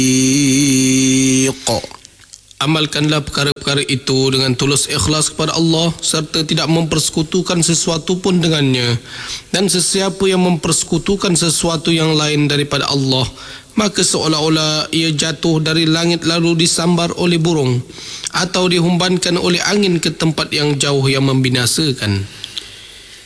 Amalkanlah perkara-perkara itu dengan tulus ikhlas kepada Allah serta tidak mempersekutukan sesuatu pun dengannya. Dan sesiapa yang mempersekutukan sesuatu yang lain daripada Allah, maka seolah-olah ia jatuh dari langit lalu disambar oleh burung, atau dihumbankan oleh angin ke tempat yang jauh yang membinasakan.